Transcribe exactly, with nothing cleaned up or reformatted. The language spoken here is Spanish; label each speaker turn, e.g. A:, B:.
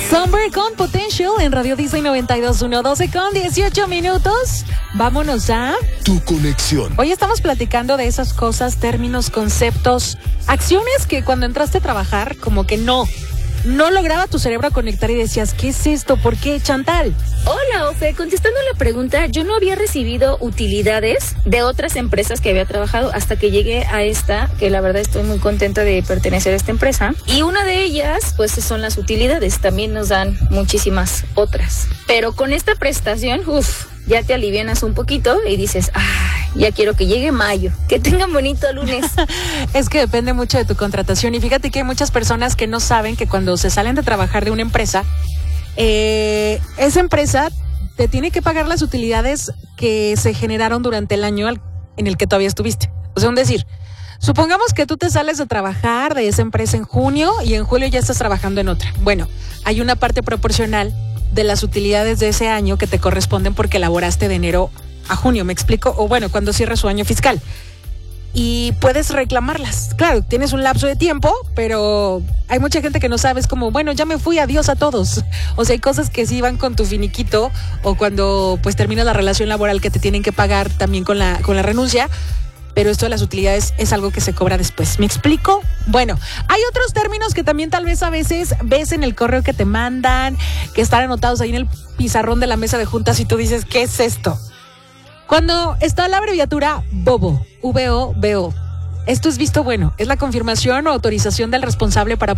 A: Summer con Potential en Radio Disney noventa y dos punto uno, doce con dieciocho minutos. Vámonos a
B: Tu Conexión.
A: Hoy estamos platicando de esas cosas, términos, conceptos, acciones que cuando entraste a trabajar como que no, no lograba tu cerebro conectar y decías, ¿qué es esto? ¿Por qué, Chantal?
C: Hola, Ofe. Contestando la pregunta, yo no había recibido utilidades de otras empresas que había trabajado hasta que llegué a esta, que la verdad estoy muy contenta de pertenecer a esta empresa. Y una de ellas, pues son las utilidades. También nos dan muchísimas otras. Pero con esta prestación, uff, ya te alivianas un poquito y dices, ay, ya quiero que llegue mayo. Que tengan bonito lunes.
A: Es que depende mucho de tu contratación. Y fíjate que hay muchas personas que no saben que cuando se salen de trabajar de una empresa, eh, esa empresa te tiene que pagar las utilidades que se generaron durante el año en el que todavía estuviste. O sea, un decir, supongamos que tú te sales de trabajar de esa empresa en junio y en julio ya estás trabajando en otra. Bueno, hay una parte proporcional de las utilidades de ese año que te corresponden porque laboraste de enero a junio, ¿me explico? O bueno, cuando cierra su año fiscal. Y puedes reclamarlas. Claro, tienes un lapso de tiempo, pero hay mucha gente que no sabe, es como, bueno, ya me fui, adiós a todos. O sea, hay cosas que sí van con tu finiquito o cuando pues termina la relación laboral que te tienen que pagar también con la, con la renuncia. Pero esto de las utilidades es algo que se cobra después. ¿Me explico? Bueno, hay otros términos que también tal vez a veces ves en el correo que te mandan, que están anotados ahí en el pizarrón de la mesa de juntas y tú dices, ¿qué es esto? Cuando está la abreviatura BOBO, V O B O, esto es visto bueno, es la confirmación o autorización del responsable para